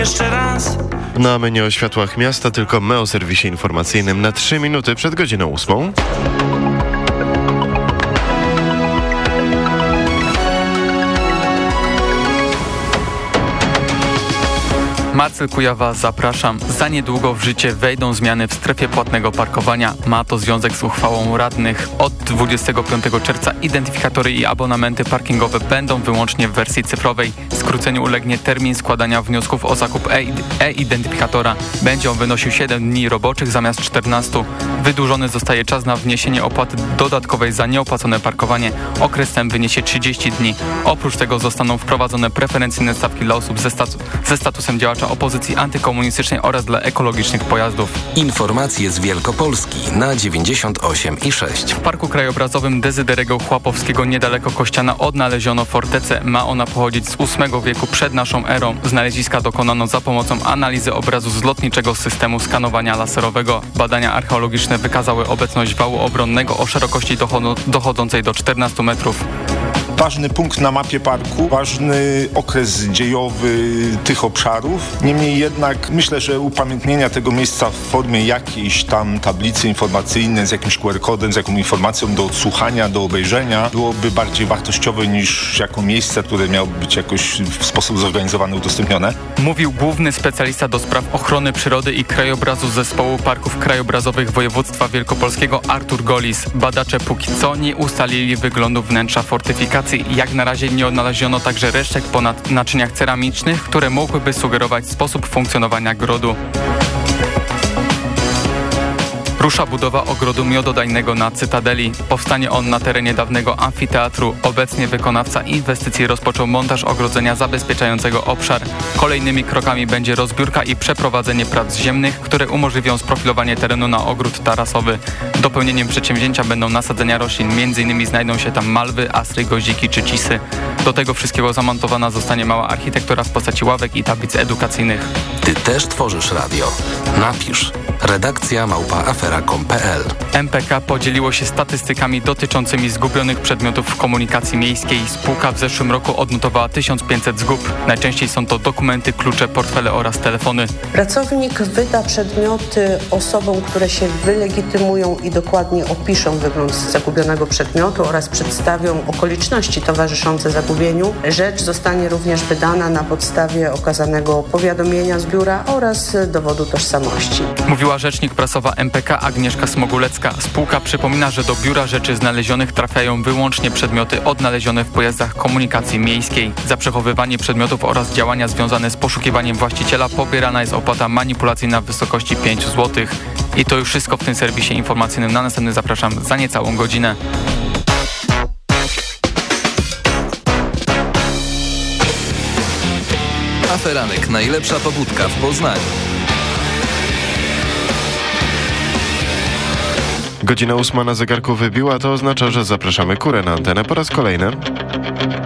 jeszcze raz. No a my nie o światłach miasta, tylko my o serwisie informacyjnym na 3 minuty przed godziną 8. Marcel Kujawa, zapraszam. Za niedługo w życie wejdą zmiany w strefie płatnego parkowania. Ma to związek z uchwałą radnych. Od 25 czerwca identyfikatory i abonamenty parkingowe będą wyłącznie w wersji cyfrowej. Skróceniu ulegnie termin składania wniosków o zakup e-identyfikatora. Będzie on wynosił 7 dni roboczych zamiast 14. Wydłużony zostaje czas na wniesienie opłaty dodatkowej za nieopłacone parkowanie. Okres ten wyniesie 30 dni. Oprócz tego zostaną wprowadzone preferencyjne stawki dla osób ze statusem działacza opozycji antykomunistycznej oraz dla ekologicznych pojazdów. Informacje z Wielkopolski na 98,6. W Parku Krajobrazowym Dezyderego Chłapowskiego niedaleko Kościana odnaleziono fortecę. Ma ona pochodzić z VIII wieku przed naszą erą. Znaleziska dokonano za pomocą analizy obrazu z lotniczego systemu skanowania laserowego. Badania archeologiczne wykazały obecność wału obronnego o szerokości dochodzącej do 14 metrów. Ważny punkt na mapie parku, ważny okres dziejowy tych obszarów. Niemniej jednak myślę, że upamiętnienia tego miejsca w formie jakiejś tam tablicy informacyjnej z jakimś QR-kodem, z jakąś informacją do odsłuchania, do obejrzenia byłoby bardziej wartościowe niż jako miejsce, które miałoby być jakoś w sposób zorganizowany udostępnione. Mówił główny specjalista do spraw ochrony przyrody i krajobrazu Zespołu Parków Krajobrazowych Województwa Wielkopolskiego Artur Golis. Badacze póki co nie ustalili wyglądu wnętrza fortyfikacji. Jak na razie nie odnaleziono także resztek po naczyniach ceramicznych, które mogłyby sugerować sposób funkcjonowania grodu. Rusza budowa ogrodu miododajnego na Cytadeli. Powstanie on na terenie dawnego amfiteatru. Obecnie wykonawca inwestycji rozpoczął montaż ogrodzenia zabezpieczającego obszar. Kolejnymi krokami będzie rozbiórka i przeprowadzenie prac ziemnych, które umożliwią sprofilowanie terenu na ogród tarasowy. Dopełnieniem przedsięwzięcia będą nasadzenia roślin, m.in. znajdą się tam malwy, astry, goździki czy cisy. Do tego wszystkiego zamontowana zostanie mała architektura w postaci ławek i tablic edukacyjnych. Ty też tworzysz radio. Napisz redakcja@afera.com.pl. MPK podzieliło się statystykami dotyczącymi zgubionych przedmiotów w komunikacji miejskiej. Spółka w zeszłym roku odnotowała 1500 zgub. Najczęściej są to dokumenty, klucze, portfele oraz telefony. Pracownik wyda przedmioty osobom, które się wylegitymują i dokładnie opiszą wygląd zagubionego przedmiotu oraz przedstawią okoliczności towarzyszące zagubieniu. Rzecz zostanie również wydana na podstawie okazanego powiadomienia z biura oraz dowodu tożsamości. Mówiła rzecznik prasowa MPK Agnieszka Smogulecka. Spółka przypomina, że do biura rzeczy znalezionych trafiają wyłącznie przedmioty odnalezione w pojazdach komunikacji miejskiej. Za przechowywanie przedmiotów oraz działania związane z poszukiwaniem właściciela pobierana jest opłata manipulacyjna w wysokości 5 zł. I to już wszystko w tym serwisie informacyjnym. Na następny zapraszam za niecałą godzinę. Aferanek, najlepsza pobudka w Poznaniu. Godzina 8 na zegarku wybiła, to oznacza, że zapraszamy Kurę na antenę po raz kolejny.